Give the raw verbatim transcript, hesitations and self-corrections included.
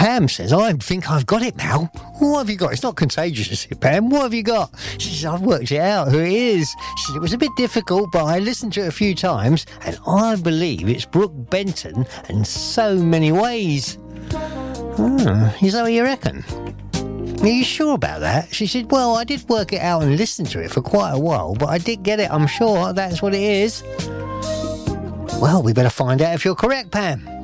Pam says, I think I've got it now. What have you got? It's not contagious, is it, Pam? What have you got? She says, I've worked it out who it is. She says, it was a bit difficult, but I listened to it a few times, and I believe it's Brooke Benton in so many ways. Oh, is that what you reckon? Are you sure about that? She said, well, I did work it out and listen to it for quite a while, but I did get it. I'm sure that's what it is. Well, we better find out if you're correct, Pam.